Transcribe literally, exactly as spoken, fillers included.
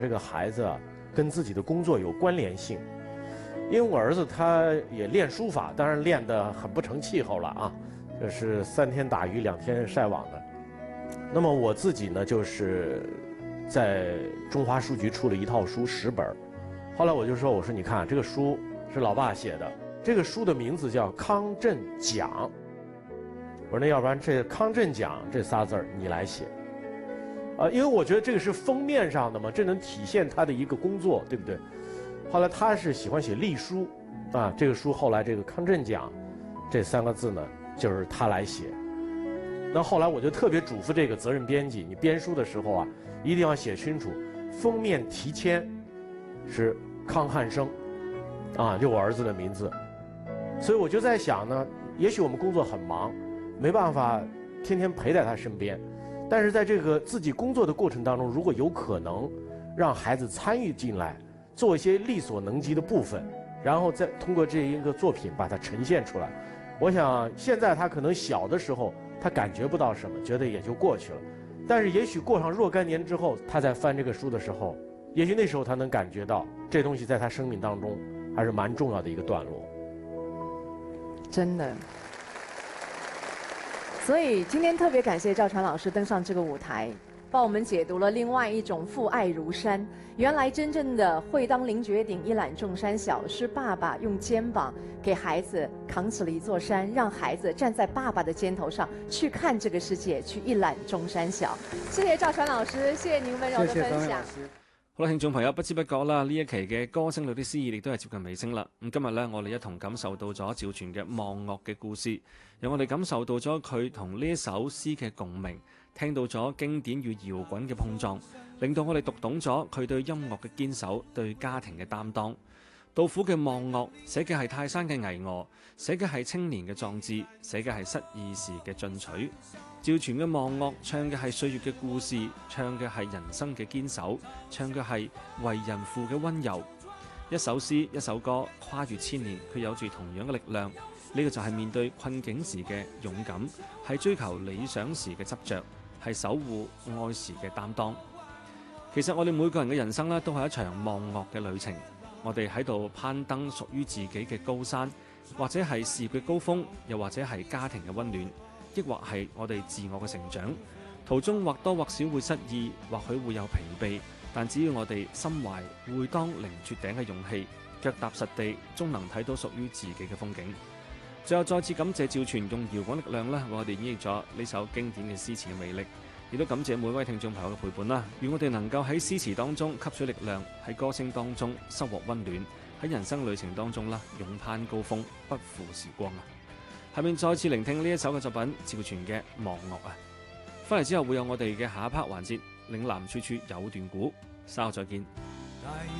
这个孩子啊跟自己的工作有关联性。因为我儿子他也练书法，当然练得很不成气候了啊，这是三天打鱼两天晒网的。那么我自己呢，就是在中华书局出了一套书十本，后来我就说，我说你看这个书是老爸写的，这个书的名字叫《康震讲》。我说那要不然这康震讲这仨字儿你来写，啊，因为我觉得这个是封面上的嘛，这能体现他的一个工作，对不对？后来他是喜欢写隶书，啊，这个书后来这个康震讲这三个字呢，就是他来写。那后来我就特别嘱咐这个责任编辑，你编书的时候啊，一定要写清楚，封面题签是康汉生，啊，就我儿子的名字。所以我就在想呢，也许我们工作很忙，没办法天天陪在他身边，但是在这个自己工作的过程当中，如果有可能让孩子参与进来，做一些力所能及的部分，然后再通过这一个作品把它呈现出来。我想现在他可能小的时候他感觉不到什么，觉得也就过去了，但是也许过上若干年之后，他在翻这个书的时候，也许那时候他能感觉到这东西在他生命当中还是蛮重要的一个段落。 真的。所以今天特别感谢赵传老师登上这个舞台，帮我们解读了另外一种父爱如山。原来真正的会当凌绝顶，一览众山小，是爸爸用肩膀给孩子扛起了一座山，让孩子站在爸爸的肩头上去看这个世界，去一览众山小。谢謝趙傳老師，謝謝您温柔的分享。 好啦，聽眾朋友，不知不覺啦，呢一期嘅歌聲裏的詩意亦都係接近尾聲啦。咁今日呢，我哋一同感受到咗趙傳嘅望岳嘅故事，讓我哋感受到咗佢同呢一首詩嘅共鳴，聽到咗經典與搖滾嘅碰撞，令到我哋讀懂咗佢對音樂嘅堅守，對家庭嘅擔當。杜甫嘅望岳寫嘅係泰山嘅巍峨，寫嘅係青年嘅壯志，寫嘅係失意時嘅進取。趙傳嘅望岳唱嘅係歲月嘅故事，唱嘅係人生嘅堅守，唱嘅係為人父嘅溫柔。一首詩一首歌跨越千年，佢有住同樣嘅力量。呢、這個就係面對困境時嘅勇敢，係追求理想時嘅執着，係守護愛時嘅擔當。其實我哋每個人嘅人生咧，都係一場望岳嘅旅程。我哋喺度攀登屬於自己嘅高山，或者係事業嘅高峰，又或者係家庭嘅溫暖，抑或係我哋自我嘅成長。途中或多或少會失意，或許會有疲憊，但只要我哋心懷會當凌絕頂嘅勇氣，腳踏實地，終能睇到屬於自己嘅風景。最後再次感謝趙傳用搖滾力量咧，為我哋演繹咗呢首經典嘅詩詞嘅魅力。亦都感謝每位聽眾朋友嘅陪伴啦，願我哋能夠喺詩詞當中吸取力量，喺歌聲當中收穫溫暖，喺人生旅程當中啦勇攀高峰，不負時光啊！下面再次聆聽呢一首嘅作品，趙傳嘅《望岳》啊！翻嚟之後會有我哋嘅下一 part 環節，嶺南處處有段古，稍後再見。